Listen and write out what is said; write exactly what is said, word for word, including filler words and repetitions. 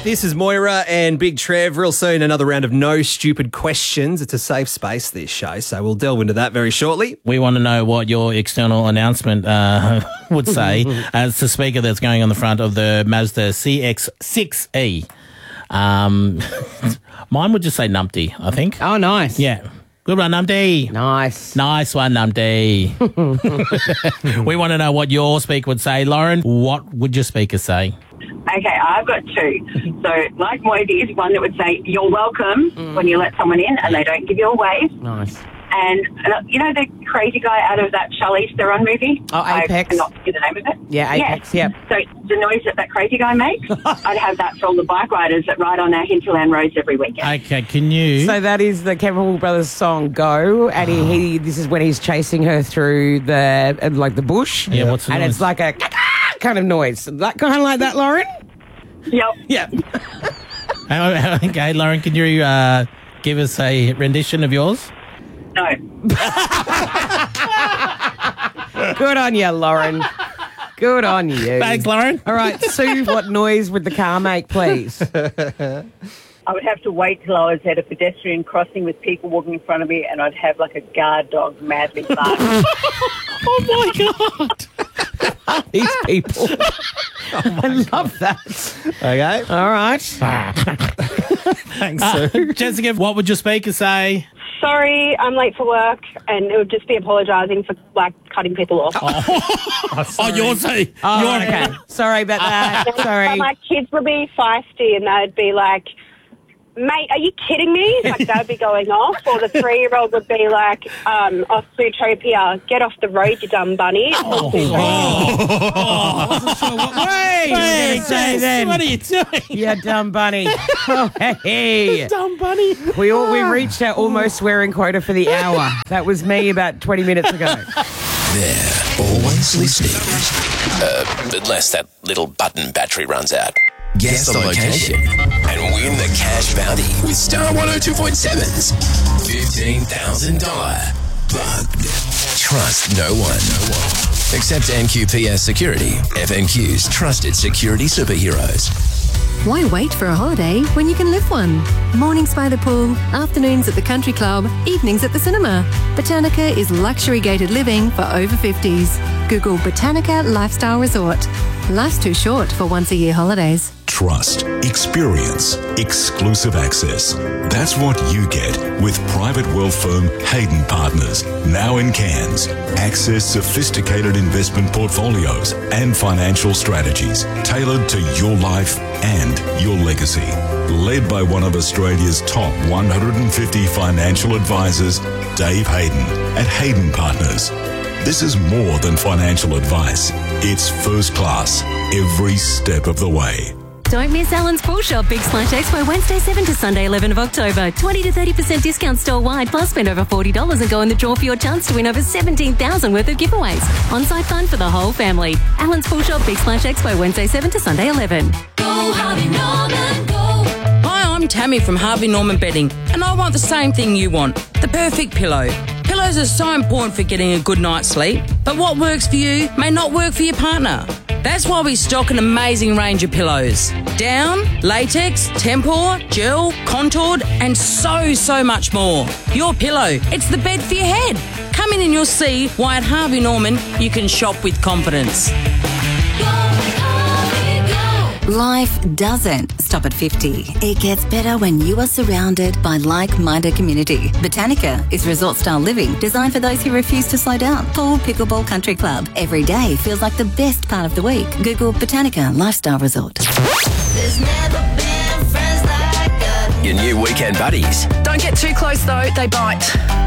This is Moira and Big Trev. Real soon, another round of no stupid questions. It's a safe space, this show, so we'll delve into that very shortly. We want to know what your external announcement uh, would say as the speaker that's going on the front of the Mazda C X six E. Um, mine would just say Numpty, I think. Oh, nice. Yeah. Good one, Numpty. Nice. Nice one, Numpty. We want to know what your speaker would say. Lauren, what would your speaker say? Okay, I've got two. So, like Moity's, one that would say, you're welcome mm. when you let someone in and they don't give you a wave. Nice. And, uh, you know the crazy guy out of that Charlize Theron movie? Oh, Apex. I cannot see the name of it. Yeah, Apex, yes. yep. So, the noise that that crazy guy makes, I'd have that for all the bike riders that ride on our hinterland roads every weekend. Okay, can you... So that is the Chemical Brothers song Go, and he, he this is when he's chasing her through the, uh, like, the bush. Yeah, what's the And noise? it's like a kind of noise. That kind of like that, Lauren? Yep. Yep. Okay, Lauren, can you uh, give us a rendition of yours? No. Good on you, Lauren. Good on you. Thanks, Lauren. All right, Sue, what noise would the car make, please? I would have to wait till I was at a pedestrian crossing with people walking in front of me, and I'd have like a guard dog madly barking. Oh, my God. These people. Oh I love that. Okay. All right. Thanks, Uh, Sue. Jessica, what would your speaker say? Sorry, I'm late for work, and it would just be apologising for, like, cutting people off. Oh, yours say. Oh, Your- okay. Sorry about that. Sorry. My kids would be feisty, and they'd be like, mate, are you kidding me? Like, they'd be going off. Or the three-year-old would be like, um, off Zootopia, get off the road, you dumb bunny. Oh, Wait, Hey, you say Jess, then. what are you doing? Yeah, dumb bunny. Oh, hey. Dumb bunny. We all we reached our almost swearing quota for the hour. That was me about twenty minutes ago. They're always listening. Uh, unless that little button battery runs out. Guess the location and win the cash bounty with Star one oh two point seven's fifteen thousand dollars Bugged. Trust no one. No one. Except N Q P S Security, F N Q's trusted security superheroes. Why wait for a holiday when you can live one? Mornings by the pool, afternoons at the country club, evenings at the cinema. Botanica is luxury gated living for over fifties. Google Botanica Lifestyle Resort. Life's too short for once a year holidays. Trust, experience, exclusive access. That's what you get with private wealth firm Hayden Partners, now in Cairns. Access sophisticated investment portfolios and financial strategies tailored to your life and your legacy. Led by one of Australia's top one hundred fifty financial advisors, Dave Hayden at Hayden Partners. This is more than financial advice. It's first class every step of the way. Don't miss Alan's Pool Shop Big Splash Expo Wednesday seventh to Sunday eleventh of October. twenty to thirty percent discount store-wide, plus spend over forty dollars and go in the draw for your chance to win over seventeen thousand dollars worth of giveaways. On-site fun for the whole family. Alan's Pool Shop Big Splash Expo Wednesday seventh to Sunday eleventh. Go Harvey Norman, go. Hi, I'm Tammy from Harvey Norman Bedding, and I want the same thing you want, the perfect pillow. Pillows are so important for getting a good night's sleep, but what works for you may not work for your partner. That's why we stock an amazing range of pillows. Down, latex, tempur, gel, contoured, and so, so much more. Your pillow, it's the bed for your head. Come in and you'll see why at Harvey Norman you can shop with confidence. Life doesn't stop at fifty. It gets better when you are surrounded by like-minded community. Botanica is resort-style living designed for those who refuse to slow down. Pool Pickleball Country Club. Every day feels like the best part of the week. Google Botanica Lifestyle Resort. There's never been friends like us. Your new weekend buddies. Don't get too close though, they bite.